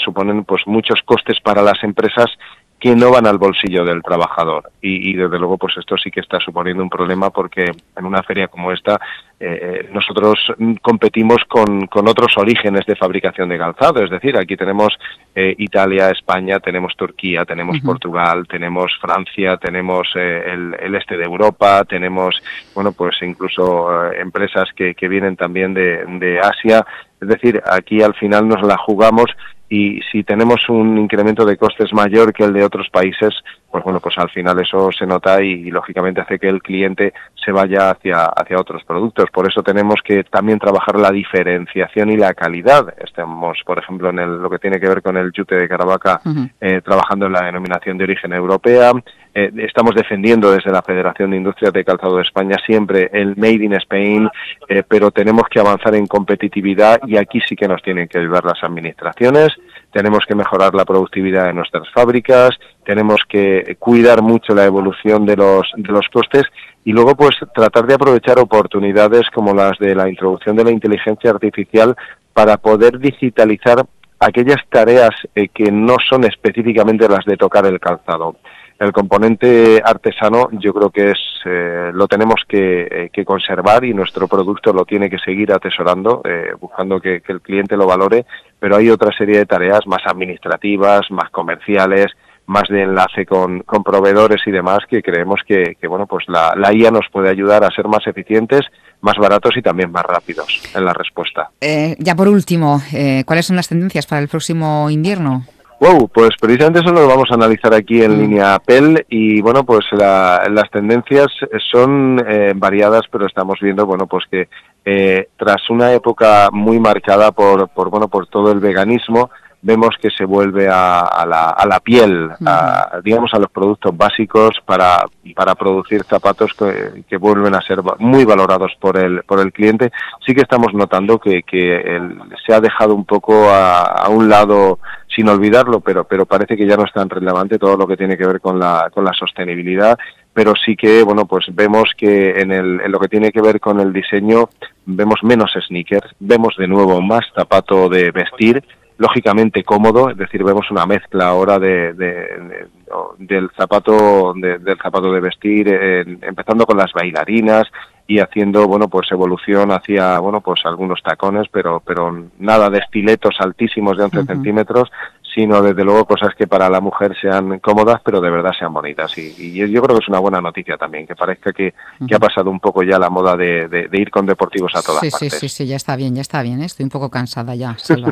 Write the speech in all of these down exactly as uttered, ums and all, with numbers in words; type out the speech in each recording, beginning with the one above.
suponen pues muchos costes para las empresas que no van al bolsillo del trabajador y, y desde luego pues esto sí que está suponiendo un problema porque en una feria como esta eh, nosotros competimos con, con otros orígenes de fabricación de calzado, es decir, aquí tenemos eh, Italia, España, tenemos Turquía, tenemos uh-huh. Portugal, tenemos Francia, tenemos eh, el, el este de Europa, tenemos bueno pues incluso eh, empresas que, que vienen también de, de Asia, es decir, aquí al final nos la jugamos. Y si tenemos un incremento de costes mayor que el de otros países, pues bueno, pues al final eso se nota y, y lógicamente hace que el cliente se vaya hacia hacia otros productos. Por eso tenemos que también trabajar la diferenciación y la calidad. Estamos, por ejemplo, en el, lo que tiene que ver con el yute de Caravaca, uh-huh. eh, trabajando en la denominación de origen europea. Eh, estamos defendiendo desde la Federación de Industrias de Calzado de España siempre el Made in Spain, eh, pero tenemos que avanzar en competitividad y aquí sí que nos tienen que ayudar las administraciones. Tenemos que mejorar la productividad de nuestras fábricas, tenemos que cuidar mucho la evolución de los de los costes y luego pues tratar de aprovechar oportunidades como las de la introducción de la inteligencia artificial para poder digitalizar aquellas tareas eh, que no son específicamente las de tocar el calzado. El componente artesano yo creo que es eh, lo tenemos que, eh, que conservar y nuestro producto lo tiene que seguir atesorando, eh, buscando que, que el cliente lo valore, pero hay otra serie de tareas más administrativas, más comerciales, más de enlace con, con proveedores y demás que creemos que, que bueno pues la, la I A nos puede ayudar a ser más eficientes, más baratos y también más rápidos en la respuesta. Eh, ya por último, eh, ¿cuáles son las tendencias para el próximo invierno? Wow, pues precisamente eso lo vamos a analizar aquí en mm. línea P E L y bueno, pues la, las tendencias son eh, variadas, pero estamos viendo bueno pues que eh, tras una época muy marcada por, por bueno por todo el veganismo, vemos que se vuelve a, a, la, a la piel, a, digamos a los productos básicos para, para producir zapatos que, que vuelven a ser muy valorados por el por el cliente. Sí que estamos notando que, que el, se ha dejado un poco a, a un lado, sin olvidarlo, pero pero parece que ya no es tan relevante todo lo que tiene que ver con la con la sostenibilidad, pero sí que bueno pues vemos que en el en lo que tiene que ver con el diseño vemos menos sneakers, vemos de nuevo más zapato de vestir, lógicamente cómodo, es decir, vemos una mezcla ahora de, de, de del zapato de, del zapato de vestir, eh, empezando con las bailarinas y haciendo bueno pues evolución hacia bueno pues algunos tacones, pero pero nada de estiletos altísimos de once uh-huh. centímetros, sino desde luego cosas que para la mujer sean cómodas, pero de verdad sean bonitas. Y, y yo creo que es una buena noticia también, que parezca que, uh-huh. que ha pasado un poco ya la moda de, de, de ir con deportivos a todas sí, partes. Sí, sí, sí, ya está bien, ya está bien, ¿eh? Estoy un poco cansada ya, Salva.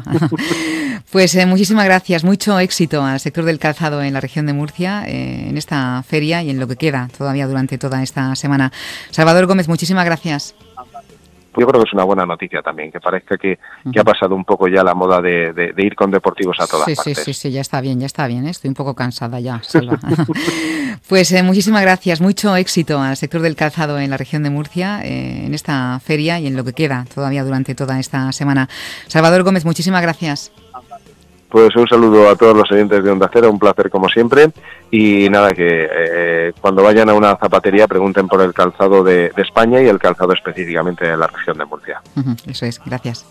Pues eh, muchísimas gracias, mucho éxito al sector del calzado en la región de Murcia, eh, en esta feria y en lo que queda todavía durante toda esta semana. Salvador Gómez, muchísimas gracias. Yo creo que es una buena noticia también, que parezca que, que ha pasado un poco ya la moda de, de, de ir con deportivos a todas sí, partes. Sí, sí, sí, ya está bien, ya está bien, ¿eh? Estoy un poco cansada ya, Salva. Pues eh, muchísimas gracias, mucho éxito al sector del calzado en la región de Murcia, eh, en esta feria y en lo que queda todavía durante toda esta semana. Salvador Gómez, muchísimas gracias. Pues un saludo a todos los oyentes de Onda Cero, un placer como siempre, y nada, que eh, cuando vayan a una zapatería pregunten por el calzado de, de España y el calzado específicamente de la región de Murcia. Uh-huh, eso es, gracias.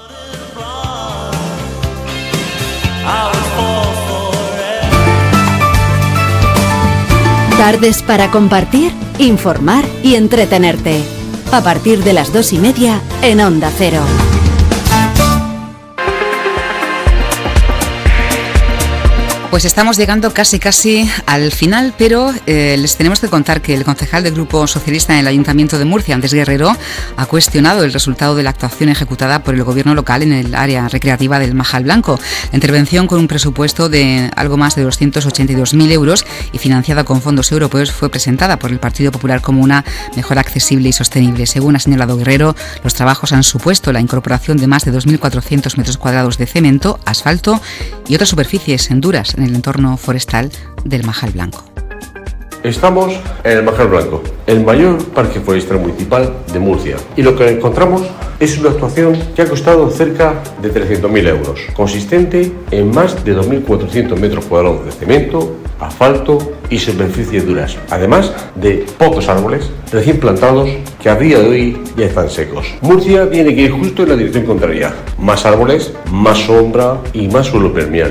Tardes para compartir, informar y entretenerte. A partir de las dos y media en Onda Cero. Pues estamos llegando casi casi al final, pero eh, les tenemos que contar que el concejal del Grupo Socialista en el Ayuntamiento de Murcia, Andrés Guerrero, ha cuestionado el resultado de la actuación ejecutada por el Gobierno local en el área recreativa del Majal Blanco. La intervención, con un presupuesto de algo más de doscientos ochenta y dos mil euros y financiada con fondos europeos, fue presentada por el Partido Popular como una mejora accesible y sostenible. Según ha señalado Guerrero, los trabajos han supuesto la incorporación de más de dos mil cuatrocientos metros cuadrados de cemento, asfalto y otras superficies duras en el entorno forestal del Majal Blanco. Estamos en el Majal Blanco, el mayor parque forestal municipal de Murcia, y lo que encontramos es una actuación que ha costado cerca de trescientos mil euros, consistente en más de dos mil cuatrocientos metros cuadrados de cemento, asfalto y superficies duras, además de pocos árboles recién plantados que a día de hoy ya están secos. Murcia tiene que ir justo en la dirección contraria: más árboles, más sombra y más suelo permeable.